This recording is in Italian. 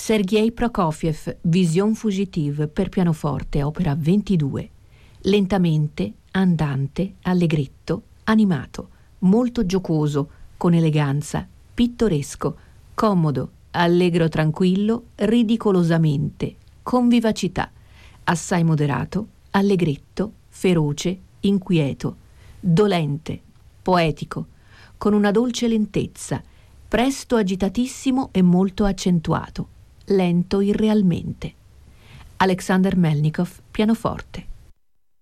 Sergei Prokofiev, Vision fugitive per pianoforte, opera 22. Lentamente, andante, allegretto, animato, molto giocoso, con eleganza, pittoresco, comodo, allegro tranquillo, ridicolosamente, con vivacità, assai moderato, allegretto, feroce, inquieto, dolente, poetico, con una dolce lentezza, presto agitatissimo e molto accentuato, lento irrealmente. Alexander Melnikov, pianoforte.